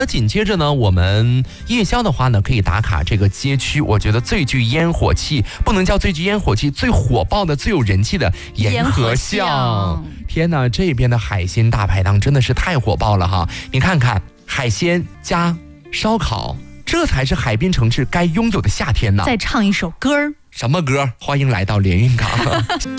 那紧接着呢，我们夜宵的话呢，可以打卡这个街区，我觉得最具烟火气，不能叫最具烟火气，最火爆的、最有人气的沿河巷。天哪，这边的海鲜大排档真的是太火爆了哈！你看看，海鲜加烧烤，这才是海滨城市该拥有的夏天呢。 再唱一首歌儿， 什么歌？欢迎来到连云港。